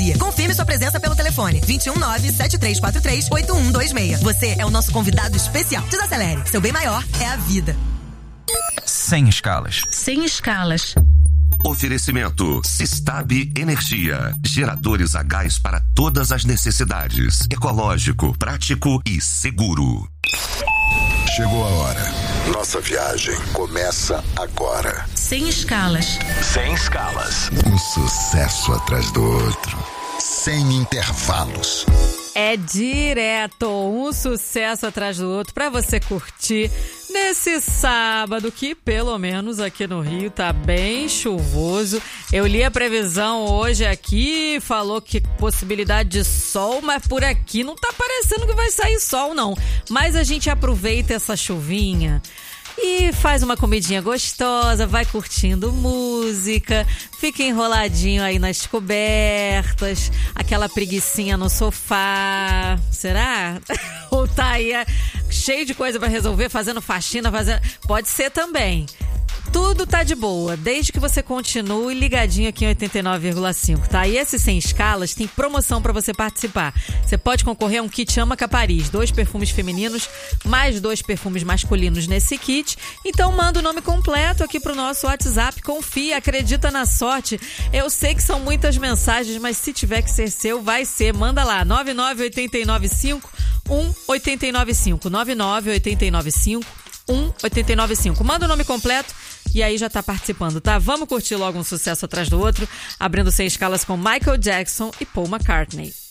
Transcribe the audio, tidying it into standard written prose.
cortesia. Confirme sua presença pelo telefone 219-7343-8126. Você é o nosso convidado especial. Desacelere. Seu bem maior é a vida. Sem escalas. Sem escalas. Oferecimento Sistab Energia. Geradores a gás para todas as necessidades. Ecológico, prático e seguro. Chegou a hora. Nossa viagem começa agora. Sem escalas. Sem escalas. Um sucesso atrás do outro. Sem intervalos. É direto, um sucesso atrás do outro para você curtir nesse sábado que, pelo menos aqui no Rio, tá bem chuvoso. Eu li a previsão hoje aqui, falou que possibilidade de sol, mas por aqui não tá parecendo que vai sair sol, não. Mas a gente aproveita essa chuvinha e faz uma comidinha gostosa, vai curtindo música, fica enroladinho aí nas cobertas, aquela preguicinha no sofá, será? Ou tá aí cheio de coisa pra resolver, fazendo faxina, pode ser também. Tudo tá de boa, desde que você continue ligadinho aqui em 89,5, tá? E esse Sem Escalas tem promoção pra você participar. Você pode concorrer a um kit Ama Capariz, 2 perfumes femininos, mais 2 perfumes masculinos nesse kit. Então manda o nome completo aqui pro nosso WhatsApp, confia, acredita na sorte. Eu sei que são muitas mensagens, mas se tiver que ser seu, vai ser. Manda lá, 99895-1895, 99895-1895. Manda o nome completo e aí já tá participando, tá? Vamos curtir logo um sucesso atrás do outro, abrindo Sem Escalas com Michael Jackson e Paul McCartney.